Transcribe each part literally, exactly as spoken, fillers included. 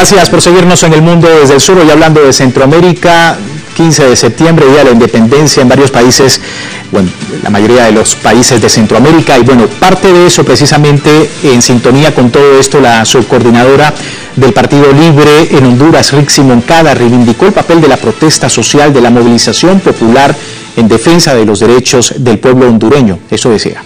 Gracias por seguirnos en El Mundo desde el Sur. Hoy hablando de Centroamérica, quince de septiembre, Día de la Independencia en varios países, bueno, la mayoría de los países de Centroamérica. Y bueno, parte de eso precisamente, en sintonía con todo esto, la subcoordinadora del Partido Libre en Honduras, Rixi Moncada, reivindicó el papel de la protesta social, de la movilización popular en defensa de los derechos del pueblo hondureño. Eso decía.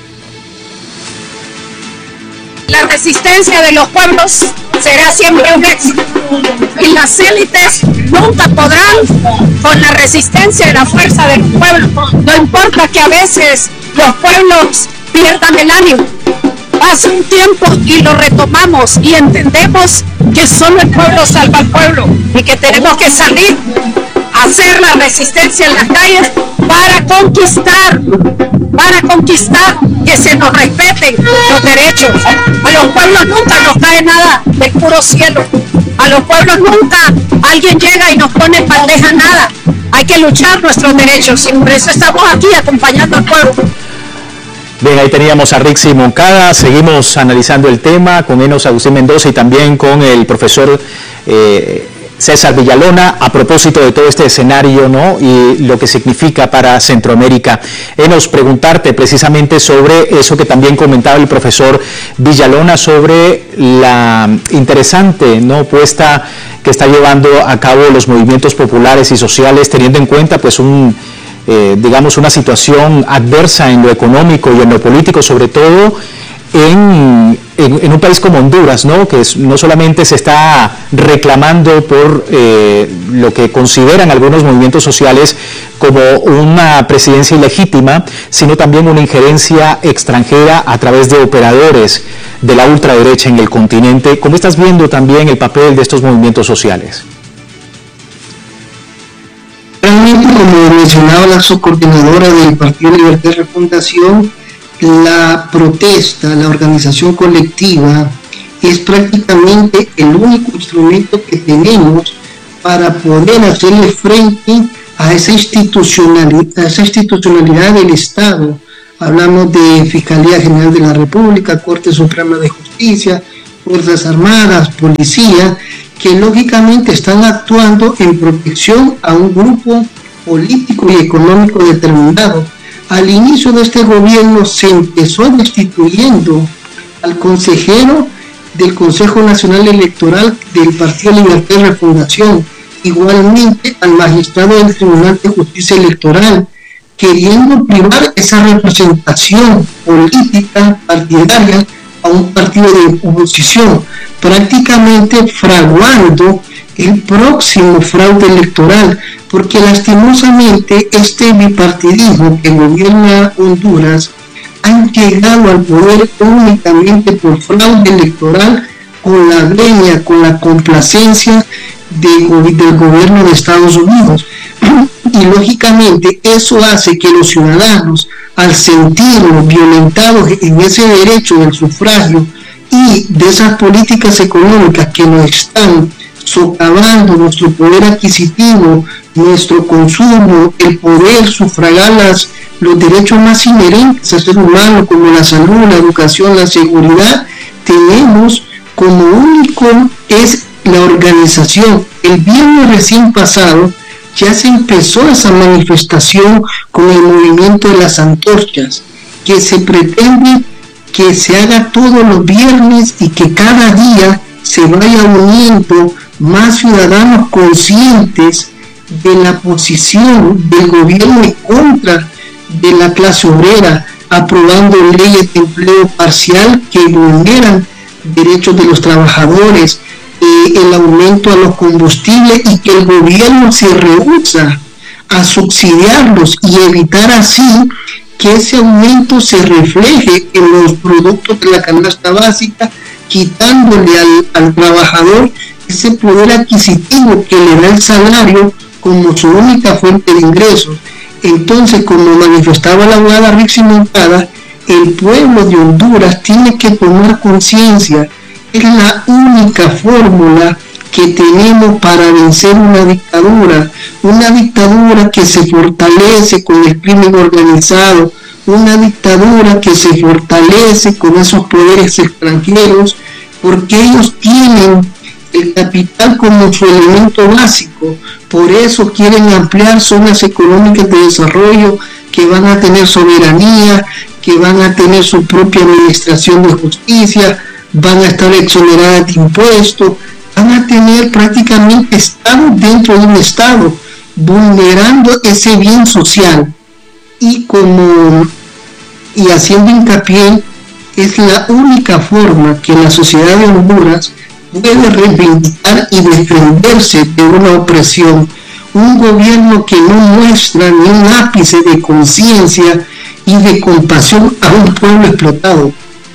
La resistencia de los pueblos será siempre un éxito y las élites nunca podrán con la resistencia y la fuerza del pueblo. No importa que a veces los pueblos pierdan el ánimo, pasa un tiempo y lo retomamos y entendemos que solo el pueblo salva al pueblo y que tenemos que salir a hacer la resistencia en las calles para conquistar, para conquistar que se nos respeten los derechos. A los pueblos nunca nos cae nada del puro cielo. A los pueblos nunca alguien llega y nos pone en bandeja nada. Hay que luchar nuestros derechos y por eso estamos aquí acompañando al pueblo. Bien, ahí teníamos a Rixi Moncada. Seguimos analizando el tema con Enos Agustín Mendoza y también con el profesor eh, César Villalona, a propósito de todo este escenario, ¿no?, y lo que significa para Centroamérica. Enos, preguntarte precisamente sobre eso que también comentaba el profesor Villalona, sobre la interesante, ¿no?, puesta que está llevando a cabo los movimientos populares y sociales, teniendo en cuenta pues un, eh, digamos, una situación adversa en lo económico y en lo político, sobre todo En, en, en un país como Honduras, ¿no?, que es, no solamente se está reclamando por eh, lo que consideran algunos movimientos sociales como una presidencia ilegítima, sino también una injerencia extranjera a través de operadores de la ultraderecha en el continente. ¿Cómo estás viendo también el papel de estos movimientos sociales? Realmente, como mencionaba la subcoordinadora del Partido Libertad y Refundación, la protesta, la organización colectiva es prácticamente el único instrumento que tenemos para poder hacerle frente a esa institucionalidad, a esa institucionalidad del Estado. Hablamos de Fiscalía General de la República, Corte Suprema de Justicia, Fuerzas Armadas, Policía, que lógicamente están actuando en protección a un grupo político y económico determinado. Al inicio de este gobierno se empezó destituyendo al consejero del Consejo Nacional Electoral del Partido Libertad y Refundación, igualmente al magistrado del Tribunal de Justicia Electoral, queriendo privar esa representación política partidaria a un partido de oposición, prácticamente fraguando el próximo fraude electoral, porque lastimosamente este bipartidismo que gobierna Honduras han llegado al poder únicamente por fraude electoral, con la venia, con la complacencia de, del gobierno de Estados Unidos. Y lógicamente eso hace que los ciudadanos, al sentirnos violentados en ese derecho del sufragio y de esas políticas económicas que nos están socavando nuestro poder adquisitivo, nuestro consumo, el poder sufragar las, los derechos más inherentes al ser humano, como la salud, la educación, la seguridad, tenemos como único es la organización. El viernes recién pasado ya se empezó esa manifestación con el movimiento de las antorchas, que se pretende que se haga todos los viernes y que cada día se vaya uniendo más ciudadanos conscientes de la posición del gobierno en contra de la clase obrera, aprobando leyes de empleo parcial que vulneran derechos de los trabajadores, eh, el aumento a los combustibles, y que el gobierno se rehúsa a subsidiarlos y evitar así que ese aumento se refleje en los productos de la canasta básica, quitándole al, al trabajador ese poder adquisitivo que le da el salario como su única fuente de ingresos. Entonces, como manifestaba la abogada Rixi Moncada, el pueblo de Honduras tiene que tomar conciencia. Es la única fórmula que tenemos para vencer una dictadura, una dictadura que se fortalece con el crimen organizado, una dictadura que se fortalece con esos poderes extranjeros, porque ellos tienen el capital como su elemento básico. Por eso quieren ampliar zonas económicas de desarrollo que van a tener soberanía, que van a tener su propia administración de justicia, van a estar exoneradas de impuestos, van a tener prácticamente Estado dentro de un Estado, vulnerando ese bien social. Y como y haciendo hincapié, es la única forma que la sociedad de Honduras puede reivindicar y defenderse de una opresión. Un gobierno que no muestra ni un ápice de conciencia y de compasión a un pueblo explotado.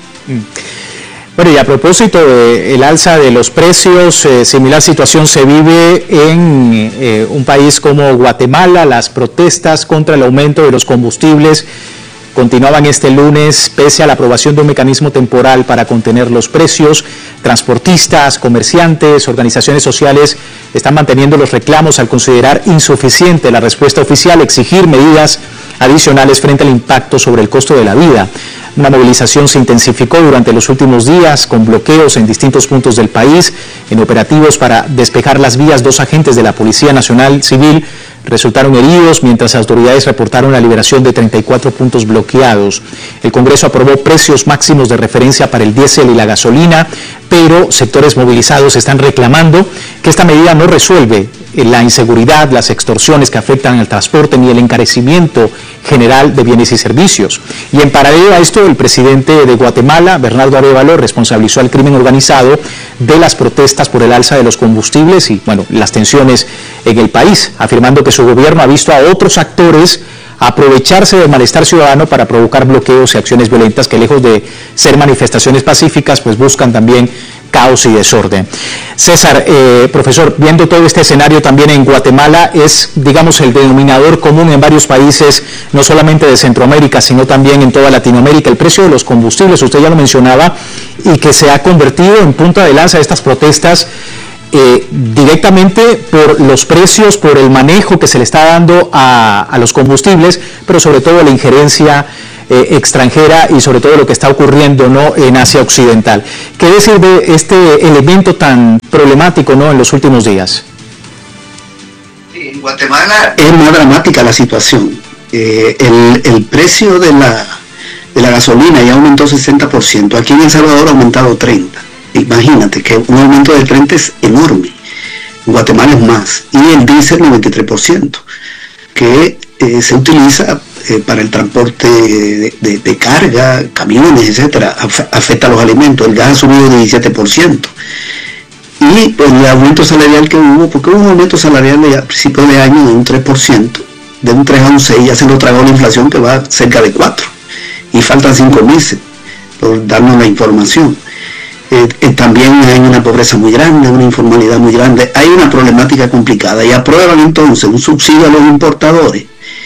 Bueno, y a propósito del alza de los precios, eh, similar situación se vive en eh, un país como Guatemala. Las protestas contra el aumento de los combustibles continuaban este lunes pese a la aprobación de un mecanismo temporal para contener los precios. Transportistas, comerciantes, organizaciones sociales están manteniendo los reclamos al considerar insuficiente la respuesta oficial, exigir medidas adicionales frente al impacto sobre el costo de la vida. Una movilización se intensificó durante los últimos días con bloqueos en distintos puntos del país, en operativos para despejar las vías. Dos agentes de la Policía Nacional Civil resultaron heridos, mientras las autoridades reportaron la liberación de treinta y cuatro puntos bloqueados. El Congreso aprobó precios máximos de referencia para el diésel y la gasolina, pero sectores movilizados están reclamando que esta medida no resuelve la inseguridad, las extorsiones que afectan al transporte ni el encarecimiento general de bienes y servicios. Y en paralelo a esto, el presidente de Guatemala, Bernardo Arévalo, responsabilizó al crimen organizado de las protestas por el alza de los combustibles y, bueno, las tensiones en el país, afirmando que su gobierno ha visto a otros actores aprovecharse del malestar ciudadano para provocar bloqueos y acciones violentas que, lejos de ser manifestaciones pacíficas, pues buscan también caos y desorden. César, eh, profesor, viendo todo este escenario también en Guatemala, es, digamos, el denominador común en varios países, no solamente de Centroamérica, sino también en toda Latinoamérica, el precio de los combustibles, usted ya lo mencionaba, y que se ha convertido en punta de lanza de estas protestas, Eh, directamente por los precios, por el manejo que se le está dando a, a los combustibles, pero sobre todo la injerencia eh, extranjera y sobre todo lo que está ocurriendo, ¿no?, en Asia Occidental. ¿Qué decir de este elemento tan problemático, ¿no?, en los últimos días? Sí, en Guatemala es más dramática la situación. Eh, el, el precio de la, de la gasolina ya aumentó sesenta por ciento. Aquí en El Salvador ha aumentado treinta por ciento. Imagínate que un aumento del treinta es enorme. En Guatemala es más. Y el diésel noventa y tres por ciento, que eh, se utiliza eh, para el transporte de, de, de carga, camiones, etcétera. Afecta a los alimentos. El gas ha subido diecisiete por ciento. Y pues, el aumento salarial que hubo, porque hubo un aumento salarial de, a principios de año de un tres por ciento, de un tres a un seis, ya se lo tragó la inflación, que va cerca de cuatro. Y faltan cinco meses por darnos la información. Eh, eh, también hay una pobreza muy grande, una informalidad muy grande, hay una problemática complicada, y aprueban entonces un subsidio a los importadores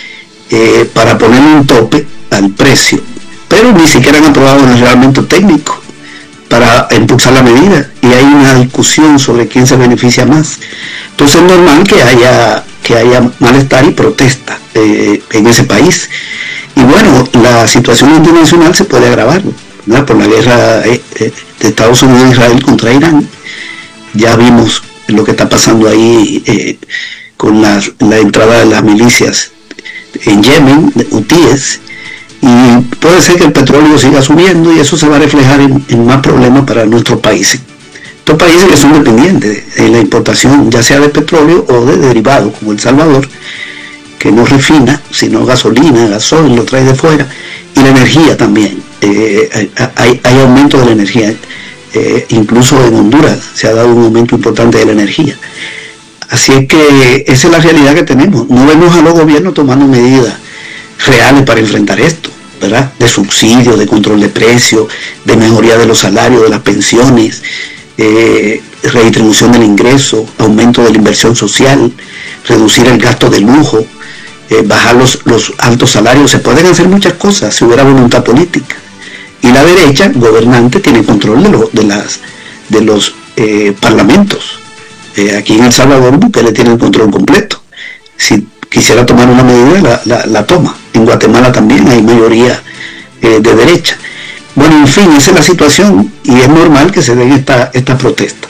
eh, para poner un tope al precio, pero ni siquiera han aprobado el reglamento técnico para impulsar la medida, y hay una discusión sobre quién se beneficia más. Entonces es normal que haya, que haya malestar y protesta eh, en ese país, y bueno, la situación internacional se puede agravar, ¿no?, por la guerra eh, eh, de Estados Unidos e Israel contra Irán. Ya vimos lo que está pasando ahí eh, con la, la entrada de las milicias en Yemen, hutíes, y puede ser que el petróleo siga subiendo y eso se va a reflejar en, en más problemas para nuestros países. Estos países que son dependientes de, de la importación, ya sea de petróleo o de derivados, como El Salvador, que no refina, sino gasolina, gasoil, lo trae de fuera, y la energía también. Eh, hay, hay aumento de la energía, eh, incluso en Honduras se ha dado un aumento importante de la energía. Así es que esa es la realidad que tenemos. No vemos a los gobiernos tomando medidas reales para enfrentar esto, ¿verdad?, de subsidio, de control de precios, de mejoría de los salarios, de las pensiones, eh, redistribución del ingreso, aumento de la inversión social, reducir el gasto de lujo, eh, bajar los, los altos salarios. Se pueden hacer muchas cosas si hubiera voluntad política. Y la derecha gobernante tiene control de, lo, de, las, de los eh, parlamentos. Eh, aquí en El Salvador Bukele tiene el control completo. Si quisiera tomar una medida, la, la, la toma. En Guatemala también hay mayoría eh, de derecha. Bueno, en fin, esa es la situación y es normal que se den esta, estas protestas.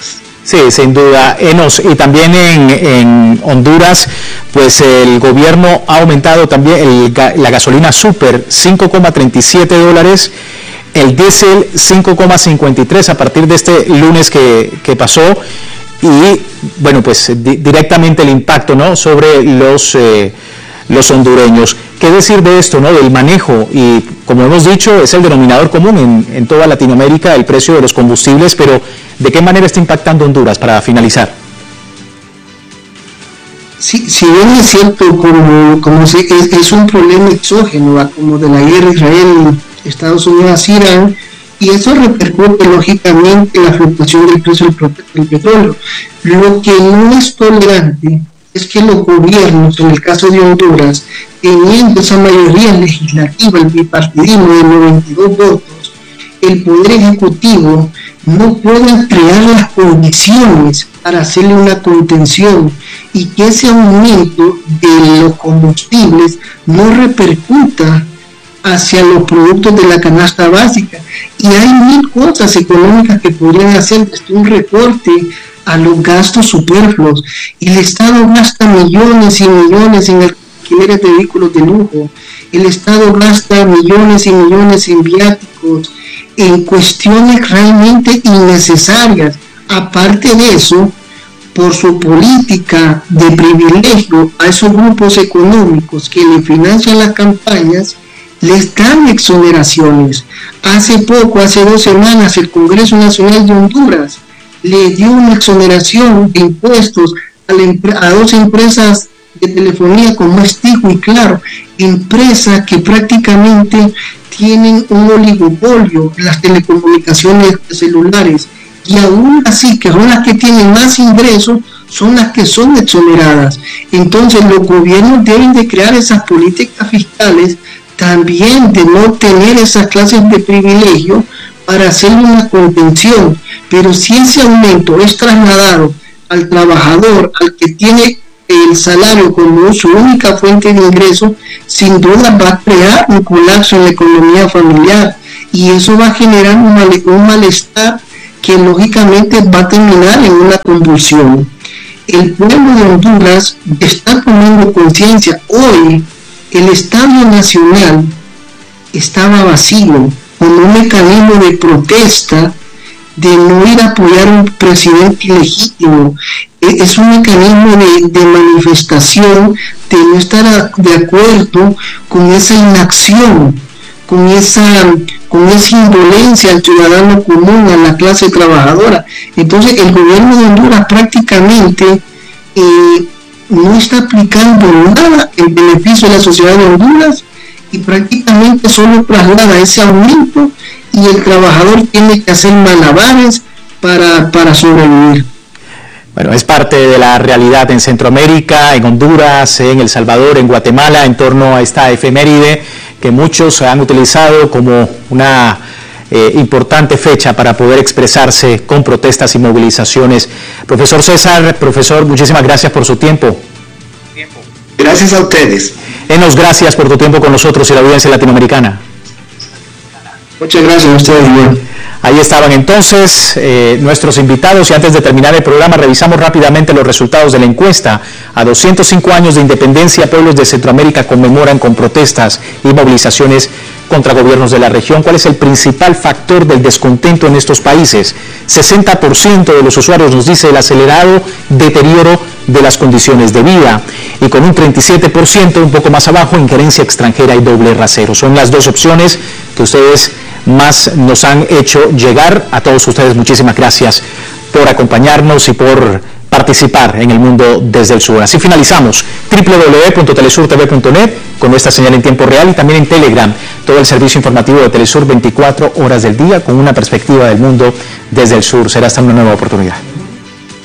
Sí, sin duda, Enos. Y también en, en Honduras, pues el gobierno ha aumentado también el, la gasolina super, cinco coma treinta y siete dólares, el diésel cinco coma cincuenta y tres a partir de este lunes que, que pasó, y bueno, pues di, directamente el impacto, ¿no?, sobre los, eh, los hondureños. ¿Qué decir de esto, no?, del manejo? Y como hemos dicho, es el denominador común en, en toda Latinoamérica, el precio de los combustibles, pero ¿de qué manera está impactando Honduras, para finalizar? Sí, si bien es cierto, como, como se, es, es un problema exógeno, como de la guerra Israel, Estados Unidos, Irán, y eso repercute lógicamente en la fluctuación del precio del, del petróleo. Lo que no es tolerante es que los gobiernos, en el caso de Honduras, teniendo esa mayoría legislativa, el bipartidismo de noventa y dos votos, el Poder Ejecutivo no puedan crear las condiciones para hacerle una contención y que ese aumento de los combustibles no repercuta hacia los productos de la canasta básica. Y hay mil cosas económicas que podrían hacer, desde un recorte a los gastos superfluos. El Estado gasta millones y millones en alquileres de vehículos de lujo, el Estado gasta millones y millones en viáticos, en cuestiones realmente innecesarias. Aparte de eso, por su política de privilegio a esos grupos económicos que le financian las campañas, les dan exoneraciones. Hace poco, hace dos semanas, el Congreso Nacional de Honduras le dio una exoneración de impuestos a, la, a dos empresas de telefonía como es Tigo y Claro, empresas que prácticamente tienen un oligopolio en las telecomunicaciones celulares, y aún así, que son las que tienen más ingresos, son las que son exoneradas. Entonces los gobiernos deben de crear esas políticas fiscales, también de no tener esas clases de privilegio para hacer una contención. Pero si ese aumento es trasladado al trabajador, al que tiene el salario como su única fuente de ingreso, sin duda va a crear un colapso en la economía familiar, y eso va a generar un, mal, un malestar que lógicamente va a terminar en una convulsión. El pueblo de Honduras está tomando conciencia. Hoy el Estadio Nacional estaba vacío, con un mecanismo de protesta de no ir a apoyar a un presidente ilegítimo. Es un mecanismo de, de manifestación, de no estar de acuerdo con esa inacción, con esa, con esa indolencia al ciudadano común, a la clase trabajadora. Entonces el gobierno de Honduras prácticamente eh, no está aplicando nada en beneficio de la sociedad de Honduras, y prácticamente solo traslada ese aumento, y el trabajador tiene que hacer malabares para, para sobrevivir. Bueno, es parte de la realidad en Centroamérica, en Honduras, en El Salvador, en Guatemala, en torno a esta efeméride que muchos han utilizado como una eh, importante fecha para poder expresarse con protestas y movilizaciones. Profesor César, profesor, muchísimas gracias por su tiempo. Gracias a ustedes. Enos, gracias por tu tiempo con nosotros y la audiencia latinoamericana. Muchas gracias a ustedes, Juan. Ahí estaban entonces eh, nuestros invitados, y antes de terminar el programa revisamos rápidamente los resultados de la encuesta. A doscientos cinco años de independencia, pueblos de Centroamérica conmemoran con protestas y movilizaciones contra gobiernos de la región. ¿Cuál es el principal factor del descontento en estos países? sesenta por ciento de los usuarios nos dice el acelerado deterioro de las condiciones de vida, y con un treinta y siete por ciento, un poco más abajo, injerencia extranjera y doble rasero. Son las dos opciones que ustedes más nos han hecho llegar. A todos ustedes muchísimas gracias por acompañarnos y por participar en el mundo desde el sur. Así finalizamos doble u doble u doble u punto telesur t v punto net con nuestra señal en tiempo real, y también en Telegram, todo el servicio informativo de Telesur veinticuatro horas del día con una perspectiva del mundo desde el sur. Será hasta una nueva oportunidad.